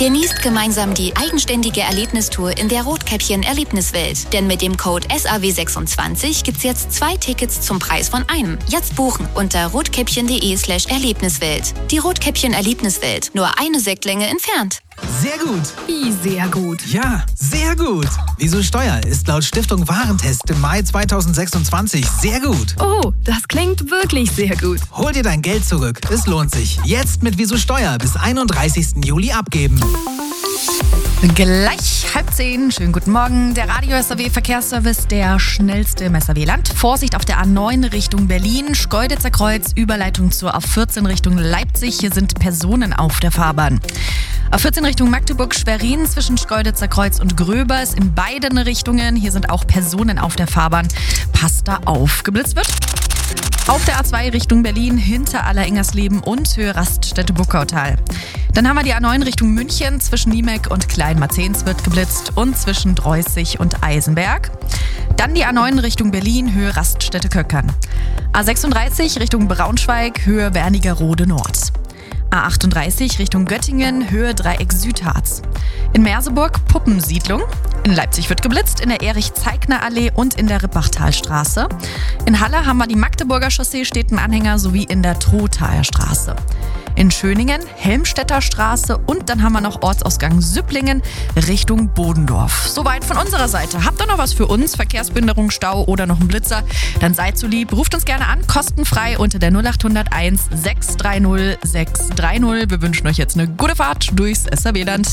Genießt gemeinsam die eigenständige Erlebnistour in der Rotkäppchen Erlebniswelt. Denn mit dem Code SAW26 gibt's jetzt 2 Tickets zum Preis von einem. Jetzt buchen unter rotkäppchen.de/Erlebniswelt. Die Rotkäppchen Erlebniswelt, nur eine Sektlänge entfernt. Sehr gut. Wie sehr gut? Ja, sehr gut. Wieso Steuer ist laut Stiftung Warentest im Mai 2026 sehr gut. Oh, das klingt wirklich sehr gut. Hol dir dein Geld zurück. Es lohnt sich. Jetzt mit Wieso Steuer bis 31. Juli abgeben. Gleich 9:30. Schönen guten Morgen. Der Radio-SAW-Verkehrsservice, der schnellste im SAW-Land. Vorsicht auf der A9 Richtung Berlin, Schkeuditzer Kreuz, Überleitung zur A14 Richtung Leipzig. Hier sind Personen auf der Fahrbahn. A14 Richtung Magdeburg-Schwerin zwischen Schkeuditzer Kreuz und Gröbers in beiden Richtungen. Hier sind auch Personen auf der Fahrbahn. Passt da auf. Geblitzt wird auf der A2 Richtung Berlin hinter Alleringers-Leben und Höhe Raststätte Buckautal. Dann haben wir die A9 Richtung München zwischen Niemek und Kleinmarzens wird geblitzt und zwischen Dreußig und Eisenberg. Dann die A9 Richtung Berlin, Höhe Raststätte Köckern. A36 Richtung Braunschweig, Höhe Wernigerode Nord. A38 Richtung Göttingen, Höhe Dreieck Südharz. In Merseburg Puppensiedlung. In Leipzig wird geblitzt, in der Erich-Zeigner-Allee und in der Rippachtalstraße. In Halle haben wir die Magdeburger Chaussee, steht ein Anhänger, sowie in der Trothaer Straße. In Schöningen Helmstedter Straße und dann haben wir noch Ortsausgang Süpplingen Richtung Bodendorf. Soweit von unserer Seite. Habt ihr noch was für uns? Verkehrsbehinderung, Stau oder noch einen Blitzer? Dann seid so lieb, ruft uns gerne an, kostenfrei unter der 0801 630 630. Wir wünschen euch jetzt eine gute Fahrt durchs SAW-Land.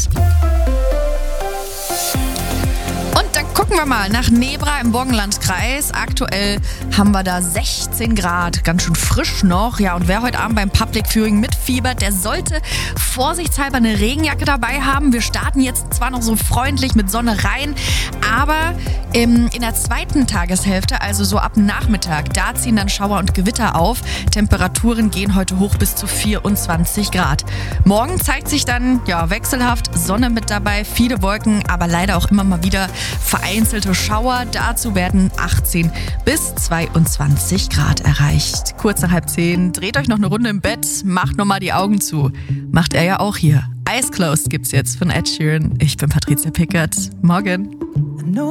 Und dann gucken wir mal nach Nebra im Burgenlandkreis. Aktuell haben wir da 16 Grad, ganz schön frisch noch. Ja, und wer heute Abend beim Public Viewing mitfiebert, der sollte vorsichtshalber eine Regenjacke dabei haben. Wir starten jetzt zwar noch so freundlich mit Sonne rein, aber in der zweiten Tageshälfte, also so ab Nachmittag, da ziehen dann Schauer und Gewitter auf. Temperaturen gehen heute hoch bis zu 24 Grad. Morgen zeigt sich dann wechselhaft Sonne mit dabei, viele Wolken, aber leider auch immer mal wieder vereinzelte Schauer. Dazu werden 18 bis 22 Grad erreicht. Kurz nach 9:30, dreht euch noch eine Runde im Bett, macht nochmal die Augen zu. Macht er ja auch hier. Eyes Closed gibt's jetzt von Ed Sheeran. Ich bin Patricia Pickert. Morgen.